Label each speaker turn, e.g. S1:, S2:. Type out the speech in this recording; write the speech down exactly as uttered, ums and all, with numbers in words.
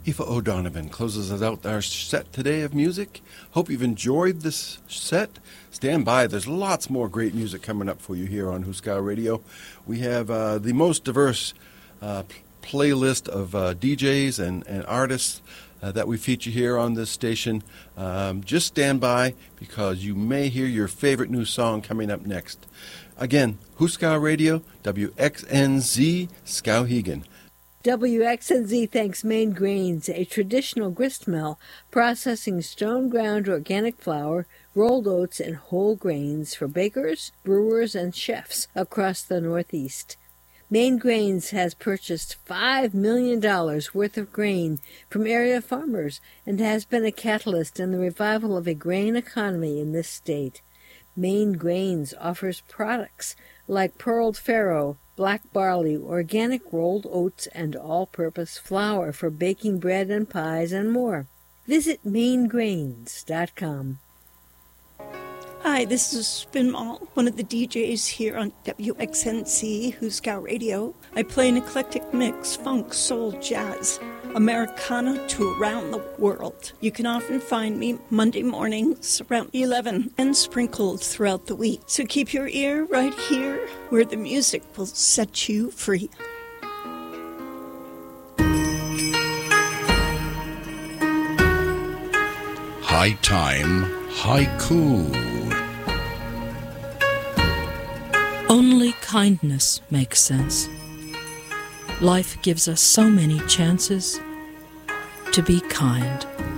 S1: Aoife O'Donovan closes us out our set today of music. Hope you've enjoyed this set. Stand by. There's lots more great music coming up for you here on Huska Radio. We have uh, the most diverse uh, playlist of uh, D Js and, and artists uh, that we feature here on this station. Um, just stand by because you may hear your favorite new song coming up next. Again, Huska Radio, W X N Z, Skowhegan.
S2: W X N Z thanks Maine Grains, a traditional grist mill processing stone-ground organic flour, rolled oats, and whole grains for bakers, brewers, and chefs across the Northeast. Maine Grains has purchased five million dollars worth of grain from area farmers and has been a catalyst in the revival of a grain economy in this state. Maine Grains offers products like pearled farro, black barley, organic rolled oats, and all-purpose flour for baking bread and pies and more. Visit maine grains dot com.
S3: Hi, this is Spin Mall, one of the D Js here on W X N C, Huska Radio. I play an eclectic mix, funk, soul, jazz, Americana to around the world. You can often find me Monday mornings around eleven and sprinkled throughout the week. So keep your ear right here where the music will set you free.
S4: High Time Haiku.
S5: Only kindness makes sense. Life gives us so many chances to be kind.